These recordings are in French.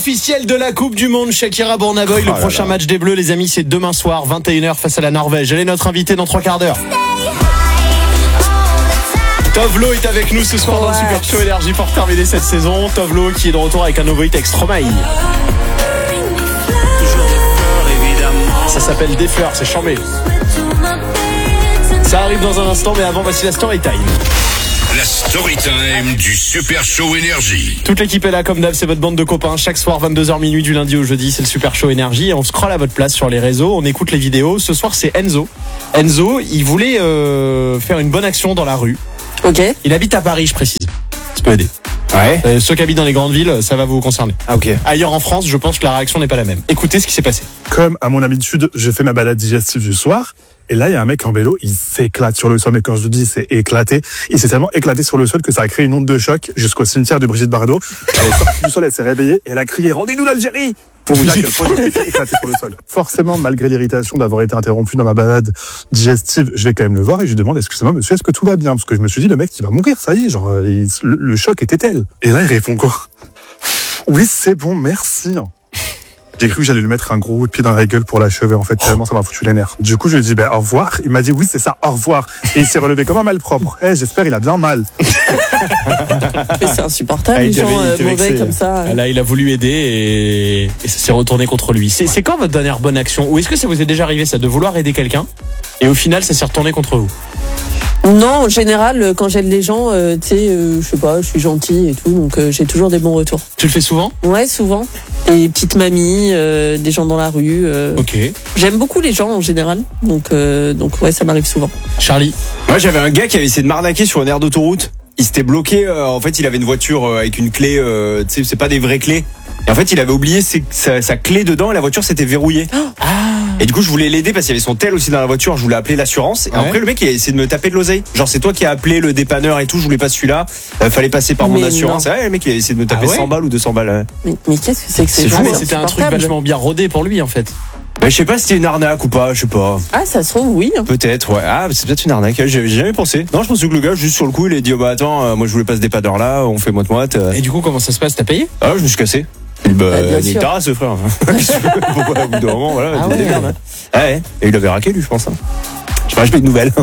officielle de la Coupe du Monde, Shakira Burna Boy. Le prochain match des Bleus, les amis, c'est demain soir, 21h face à la Norvège. Elle est notre invitée dans 3 quarts d'heure. Tovlo est avec nous ce soir dans le Super Show Énergie pour terminer cette saison. Tovlo qui est de retour avec un nouveau hit avec Stromae. Ça s'appelle Des fleurs, c'est chambé. Ça arrive dans un instant, mais avant, voici la Story Time. La Story Time du Super Show Énergie. Toute l'équipe est là comme d'hab, c'est votre bande de copains. Chaque soir, 22h minuit du lundi au jeudi, c'est le Super Show Énergie. Et on scrolle à votre place sur les réseaux, on écoute les vidéos. Ce soir, c'est Enzo. Enzo, il voulait faire une bonne action dans la rue. Ok. Il habite à Paris, je précise. Ça peut aider. Ouais. Ceux qui habitent dans les grandes villes, ça va vous concerner. Ah ok. Ailleurs en France, je pense que la réaction n'est pas la même. Écoutez ce qui s'est passé. Comme à mon habitude, je fais ma balade digestive du soir. Et là, il y a un mec en vélo, il s'éclate sur le sol. Mais quand je dis c'est éclaté, il s'est tellement éclaté sur le sol que ça a créé une onde de choc jusqu'au cimetière de Brigitte Bardot. Elle est sortie du sol, elle s'est réveillée et elle a crié « Rendez-nous l'Algérie !» pour vous dire qu'elle point été éclaté sur le sol. Forcément, malgré l'irritation d'avoir été interrompu dans ma balade digestive, je vais quand même le voir et je lui demande « Excusez-moi monsieur, est-ce que tout va bien ?» Parce que je me suis dit « Le mec, il va mourir, ça y est, genre, le choc était tel. » Et là, il répond quoi ? « Oui, c'est bon, merci. » J'ai cru que j'allais lui mettre un gros coup de pied dans la gueule pour l'achever, en fait, tellement ça m'a foutu les nerfs. Du coup, je lui ai dit, au revoir. Il m'a dit, oui, c'est ça, au revoir. Et il s'est relevé comme un malpropre. J'espère, il a bien mal. Mais c'est insupportable, les gens mauvais comme ça. Là, il a voulu aider et ça s'est retourné contre lui. C'est quand votre dernière bonne action? Ou est-ce que ça vous est déjà arrivé, ça, de vouloir aider quelqu'un et au final, ça s'est retourné contre vous? Non, en général, quand j'aide les gens, tu sais, je sais pas, je suis gentille et tout, donc j'ai toujours des bons retours. Tu le fais souvent? Ouais, souvent. Des petites mamies, des gens dans la rue. Ok. J'aime beaucoup les gens en général, donc ouais, ça m'arrive souvent. Charlie? Moi, j'avais un gars qui avait essayé de m'arnaquer sur une aire d'autoroute. Il s'était bloqué. En fait, il avait une voiture avec une clé. Tu sais, c'est pas des vraies clés. Et en fait, il avait oublié sa clé dedans et la voiture s'était verrouillée. Et du coup, je voulais l'aider parce qu'il y avait son tel aussi dans la voiture. Je voulais appeler l'assurance. Et après, le mec, il a essayé de me taper de l'oseille. Genre, c'est toi qui as appelé le dépanneur et tout. Je voulais pas celui-là. Fallait passer par mon assurance. Ouais, le mec, il a essayé de me taper 100 balles ou 200 balles. Ouais. Mais qu'est-ce que c'est que ces gens? Mais c'était un truc vachement bien rodé pour lui, en fait. Je sais pas si c'était une arnaque ou pas, je sais pas. Ah, ça se trouve, oui. Peut-être, ouais. Ah, c'est peut-être une arnaque. J'ai jamais pensé. Non, je pensais que le gars, juste sur le coup, il a dit, attends, moi je voulais pas ce dépanneur là, on fait moite-moite. Et du coup, comment ça se passe? T'as payé? Ah, je me suis cassé. Nique ta race, frère. Pourquoi, au bout d'un moment, voilà, ouais. Et il avait raqué, lui, je pense. Je sais pas de nouvelles.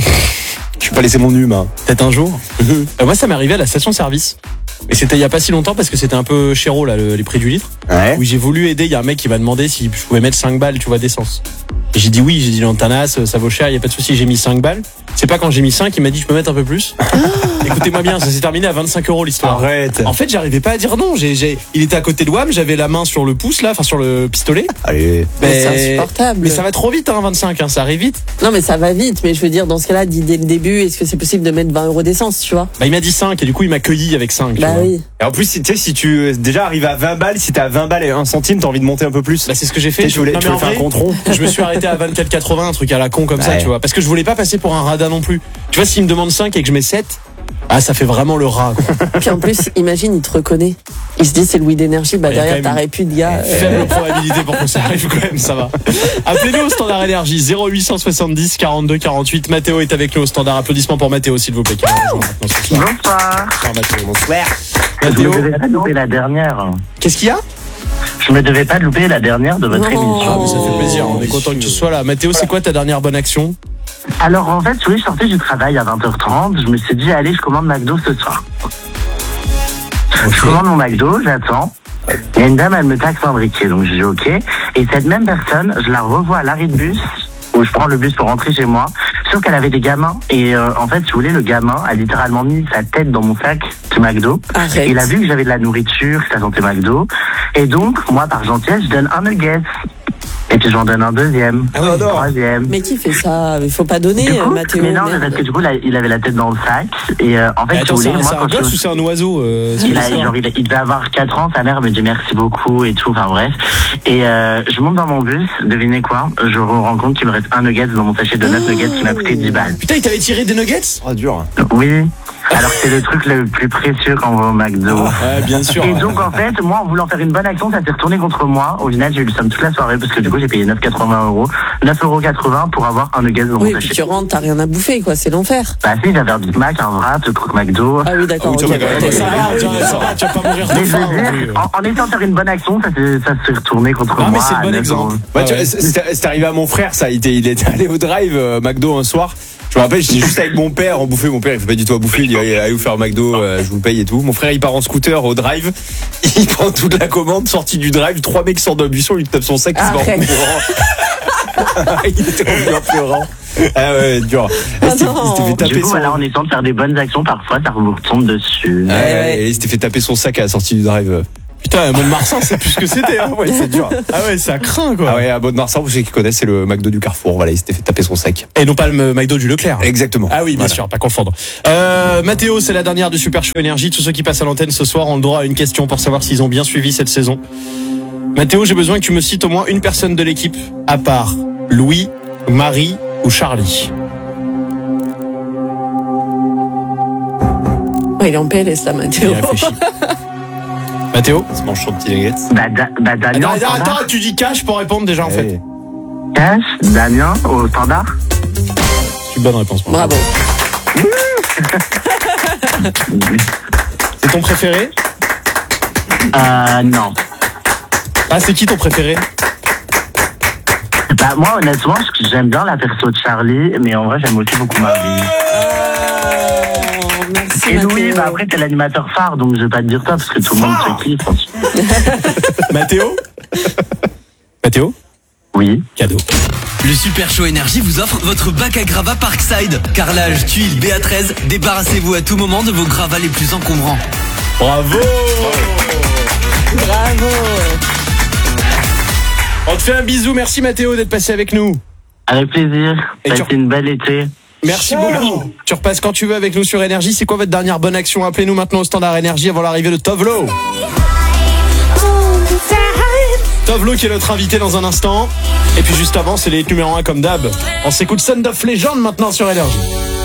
Je suis pas laissé mon hume. Peut-être un jour. Moi, ça m'est arrivé à la station-service. Et c'était il y a pas si longtemps parce que c'était un peu chéro, là, les prix du litre. Ouais. Où j'ai voulu aider. Il y a un mec qui m'a demandé si je pouvais mettre 5 balles, tu vois, d'essence. Et j'ai dit oui, j'ai dit l'Antanas, ça vaut cher, il y a pas de souci, j'ai mis 5 balles. C'est pas quand j'ai mis 5, il m'a dit je peux mettre un peu plus. Écoutez-moi bien, ça s'est terminé à 25 € l'histoire. Arrête. En fait, j'arrivais pas à dire non. Il était à côté de WAM, j'avais la main sur le pouce là, enfin sur le pistolet. Allez. Mais c'est insupportable. Mais ça va trop vite, 25, ça arrive vite. Non, mais ça va vite. Mais je veux dire, dans ce cas-là, dis dès le début, est-ce que c'est possible de mettre 20 € d'essence, tu vois? Il m'a dit 5 et du coup, il m'a cueilli avec 5. Bah oui. Et en plus, tu sais, si tu déjà arrives à 20 balles, si t'es à 20 balles et 1 centime, t'as envie de monter un peu plus. Bah, c'est ce que j'ai fait. Tu voulais faire un contron. Je me suis arrêté à 24,80, un truc à la con comme ça, tu vois. Parce que je voulais pas passer pour un radin non plus. Tu vois, s'il me demande 5 et que je mets 7, ça fait vraiment le rat, quoi. Puis en plus, imagine, il te reconnaît. Il se dit, c'est Louis d'énergie, derrière, t'as répu de gars. Faible probabilité pour que ça arrive quand même, ça va. Appelez-nous au standard énergie, 0870 42 48. Mathéo est avec nous au standard. Applaudissements pour Mathéo, s'il vous plaît. Bonsoir. Mathéo. Bonsoir. Je ne devais pas louper la dernière. Qu'est-ce qu'il y a? Je ne devais pas louper la dernière de votre émission. Ça fait plaisir, on est content que tu sois là. Mathéo, c'est quoi ta dernière bonne action? Alors en fait, je sortais du travail à 20h30. Je me suis dit, allez, je commande McDo ce soir. Je commande mon McDo, j'attends. Il y a une dame, elle me taxe un briquet, donc je dis ok. Et cette même personne, je la revois à l'arrêt de bus, où je prends le bus pour rentrer chez moi. Sauf qu'elle avait des gamins. Et en fait, si vous voulez, le gamin a littéralement mis sa tête dans mon sac du McDo. Arrête. Il a vu que j'avais de la nourriture, que ça sentait McDo. Et donc, moi, par gentillesse, je donne un nugget. Et puis j'en donne un deuxième, un troisième. Mais qui fait ça? Il faut pas donner, coup, Mathéo. Mais non, mais parce que du coup, là, il avait la tête dans le sac. Et en fait, Attends, si vous voulez, moi, c'est un gosse ou c'est un oiseau? il devait avoir 4 ans, sa mère me dit merci beaucoup et tout, enfin bref. Et je monte dans mon bus, devinez quoi? Je me rends compte qu'il me reste un nugget dans mon sachet de 9 nuggets qui m'a coûté 10 balles. Putain, il t'avait tiré des nuggets? Oh, dur. Oui. Alors c'est le truc le plus précieux quand on va au McDo. Ouais, bien sûr. Et ouais. donc en fait, moi en voulant faire une bonne action, ça s'est retourné contre moi. Au final, j'ai eu le somme toute la soirée parce que du coup j'ai payé 9,80 € pour avoir un nugget dans Oui, mon puis sachet. tu rentres, t'as rien à bouffer, quoi. C'est l'enfer. Bah si, j'avais un Big Mac, un wrap, le croque McDo. Ah oui, d'accord. Ah oui, ok. tu vas quand même- Ça va, tu vas pas mourir de Mais je faim. veux non plus. dire, en essayant de faire une bonne action, ça s'est retourné contre Ah, moi. mais c'est le à bon 9 exemple. €. Ouais, Ah ouais. c'est arrivé à mon frère, ça. Il était allé au drive McDo un soir. Je me rappelle, j'étais juste avec mon père, on bouffait. Mon père, il fait pas du tout à bouffer. Il dit, allez vous faire McDo, je vous paye et tout. Mon frère, il part en scooter au drive. Il prend toute la commande, sorti du drive. 3 mecs sortent d'un buisson, il tape son sac, il se met en Arrête. pleurant. Il était revenu en pleurant. Ah ouais, dur. Ah Il s'était non. fait Du taper coup, son... voilà, en essayant de faire des bonnes actions, parfois ça vous retombe dessus. Ouais, et il s'était fait taper son sac à la sortie du drive. Putain, Mont-de-Marsan, c'est plus ce que c'était. Hein. Ouais, c'est dur. Ah ouais, ça craint quoi. Ah ouais, à Mont-de-Marsan, vous savez qui connaissent, c'est le McDo du Carrefour. Voilà, il s'était fait taper son sac. Et non pas le McDo du Leclerc. Exactement. Ah oui, bien Voilà. sûr, pas confondre. Mathéo, c'est la dernière du Super Show Énergie. Tous ceux qui passent à l'antenne ce soir ont le droit à une question pour savoir s'ils ont bien suivi cette saison. Mathéo, j'ai besoin que tu me cites au moins une personne de l'équipe, à part Louis, Marie ou Charlie. Ouais, il est en PLS, là, Mathéo. Il réfléchit. Mathéo Il se mange son petit nuggets. Damien, au standard. Attends, tu dis cash pour répondre déjà en fait. Cash, Damien, au standard. C'est une bonne réponse. pour moi. Bravo. C'est ton préféré? Non. Ah, c'est qui ton préféré? Bah, moi, honnêtement, j'aime bien la perso de Charlie, mais en vrai, j'aime aussi beaucoup Marie. Oh, merci, Et Louis, Mathéo. bah après, t'es l'animateur phare, donc je vais pas te dire toi, parce que tout le monde te kiffe. Mathéo? Mathéo? Oui. Cadeau. Le Super Show Énergie vous offre votre bac à gravats Parkside. Carrelage, tuiles, BA13, débarrassez-vous à tout moment de vos gravats les plus encombrants. Bravo! Bravo. On te fait un bisou, merci Mathéo d'être passé avec nous. Avec plaisir. Et Ça a tu- été une belle été. Merci beaucoup. Tu repasses quand tu veux avec nous sur Énergie. C'est quoi votre dernière bonne action? Appelez-nous maintenant au standard Énergie avant l'arrivée de Tovlo. Tovlo qui est notre invité dans un instant. Et puis juste avant, c'est les numéros 1 comme d'hab. On s'écoute Sound of Legend maintenant sur Énergie.